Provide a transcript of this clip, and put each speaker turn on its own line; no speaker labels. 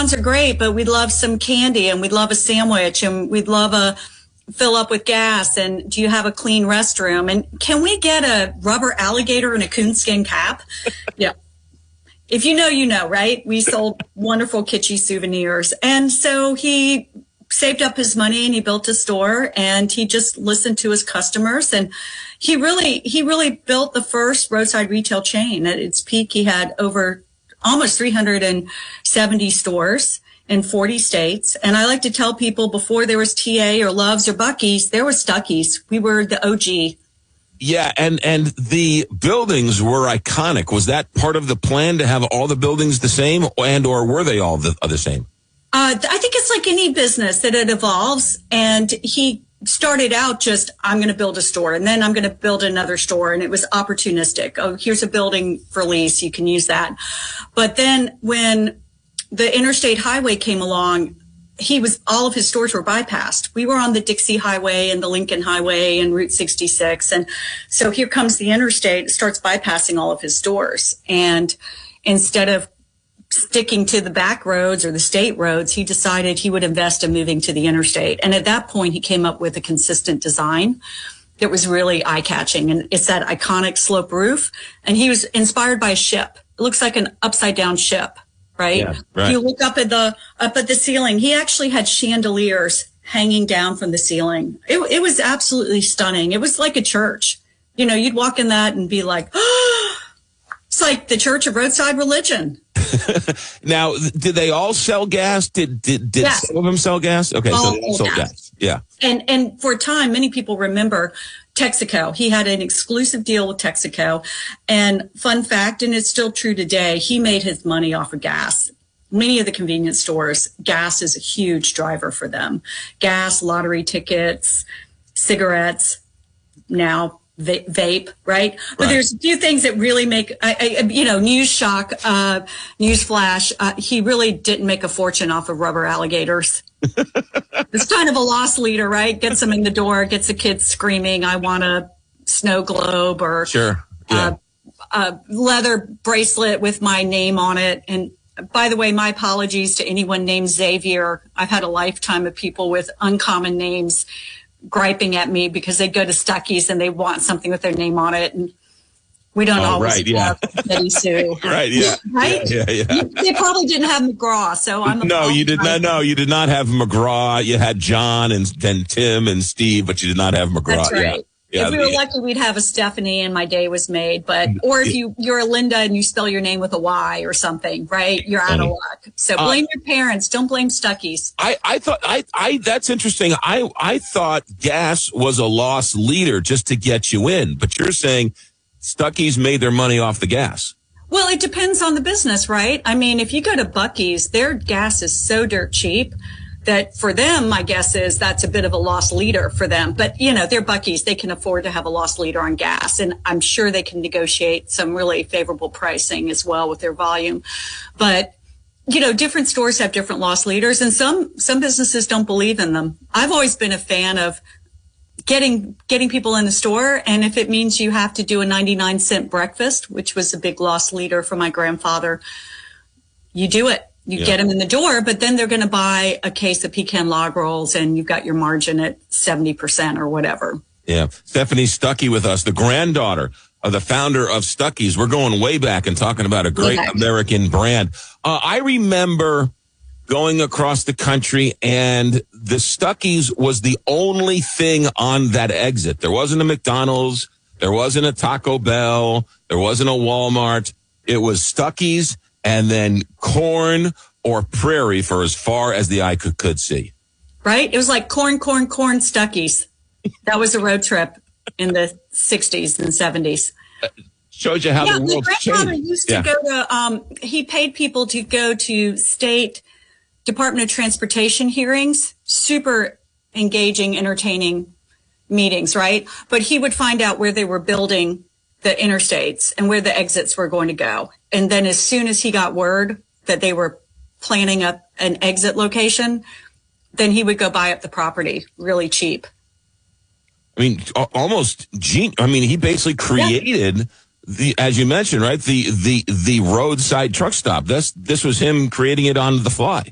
sounds are great, but we'd love some candy and we'd love a sandwich and we'd love a fill up with gas. And do you have a clean restroom? And can we get a rubber alligator and a coonskin cap? Yeah. If you know, you know, right? We sold wonderful kitschy souvenirs. And so he saved up his money and he built a store and he just listened to his customers. And he really built the first roadside retail chain. At its peak, he had over almost 370 stores in 40 states. And I like to tell people before there was TA or Love's or Buc-ee's, there was Stuckey's. We were the OG.
Yeah, and the buildings were iconic. Was that part of the plan to have all the buildings the same, and or were they all the same?
I think it's like any business that it evolves. And he started out just, I'm going to build a store, and then I'm going to build another store. And it was opportunistic. Oh, here's a building for lease. You can use that. But then when the interstate highway came along, all of his stores were bypassed. We were on the Dixie Highway and the Lincoln Highway and Route 66. And so here comes the interstate, starts bypassing all of his stores. And instead of sticking to the back roads or the state roads, he decided he would invest in moving to the interstate. And at that point, he came up with a consistent design that was really eye-catching. And it's that iconic slope roof. And he was inspired by a ship. It looks like an upside-down ship. Right?
Yeah, right.
If you look up at the ceiling, he actually had chandeliers hanging down from the ceiling. It was absolutely stunning. It was like a church. You know, you'd walk in that and be like, oh, it's like the Church of Roadside Religion.
Now, did they all sell gas? Did
Yes.
some of them sell gas? Okay,
All
so they all sold gas. Yeah.
And for a time, many people remember Texaco. He had an exclusive deal with Texaco. And fun fact, and it's still true today, he made his money off of gas. Many of the convenience stores, gas is a huge driver for them. Gas, lottery tickets, cigarettes, now vape, right? But there's a few things that really make, news shock, news flash. He really didn't make a fortune off of rubber alligators. It's kind of a lost leader, right? Gets them in the door, gets the kids screaming, I want a snow globe or
Sure. Yeah.
a leather bracelet with my name on it. And by the way, my apologies to anyone named Xavier. I've had a lifetime of people with uncommon names griping at me because they go to Stuckey's and they want something with their name on it. And we don't always have Betty Sue.
Right, yeah.
Right?
Yeah.
They probably didn't have McGraw, so I'm
No, you did not. No, you did not have McGraw. You had John and then Tim and Steve, but you did not have McGraw.
That's right.
Yeah.
If we were lucky, we'd have a Stephanie and my day was made. Or if you're a Linda and you spell your name with a Y or something, right? You're out of luck. So blame your parents. Don't blame Stuckey's.
I thought that's interesting. I thought gas was a loss leader just to get you in, but you're saying Stuckey's made their money off the gas.
Well, it depends on the business, right? I mean, if you go to Buc-ee's, their gas is so dirt cheap that for them, my guess is that's a bit of a loss leader for them. But, they're Buc-ee's. They can afford to have a loss leader on gas. And I'm sure they can negotiate some really favorable pricing as well with their volume. But, different stores have different loss leaders, and some businesses don't believe in them. I've always been a fan of getting people in the store. And if it means you have to do a 99-cent breakfast, which was a big loss leader for my grandfather, you do it. You get them in the door, but then they're going to buy a case of pecan log rolls and you've got your margin at 70% or whatever.
Yeah. Stephanie Stuckey with us, the granddaughter of the founder of Stuckey's. We're going way back and talking about a great American brand. I remember going across the country and the Stuckey's was the only thing on that exit. There wasn't a McDonald's. There wasn't a Taco Bell. There wasn't a Walmart. It was Stuckey's. And then corn or prairie for as far as the eye could see.
Right? It was like corn, Stuckey's. That was a road trip in the 60s and 70s.
Shows you how the world's changed.
My grandfather used to go to, he paid people to go to state Department of Transportation hearings, super engaging, entertaining meetings, right? But he would find out where they were building the interstates and where the exits were going to go. And then as soon as he got word that they were planning an exit location, then he would go buy up the property really cheap.
I mean, he basically created as you mentioned, right? The roadside truck stop. This was him creating it on the fly.